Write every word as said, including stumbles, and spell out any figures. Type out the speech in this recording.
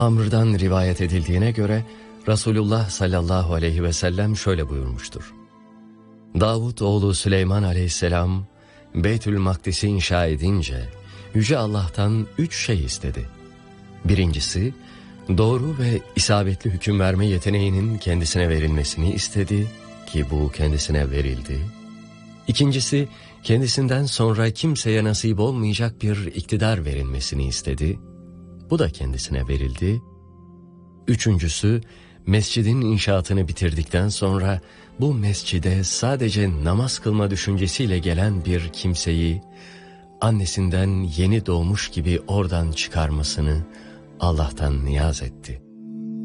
Amr'dan rivayet edildiğine göre Resulullah sallallahu aleyhi ve sellem şöyle buyurmuştur. Davud oğlu Süleyman aleyhisselam Beytül Makdis'i inşa edince Yüce Allah'tan üç şey istedi. Birincisi, doğru ve isabetli hüküm verme yeteneğinin kendisine verilmesini istedi ki bu kendisine verildi. İkincisi, kendisinden sonra kimseye nasip olmayacak bir iktidar verilmesini istedi. Bu da kendisine verildi. Üçüncüsü, mescidin inşaatını bitirdikten sonra bu mescide sadece namaz kılma düşüncesiyle gelen bir kimseyi annesinden yeni doğmuş gibi oradan çıkarmasını Allah'tan niyaz etti.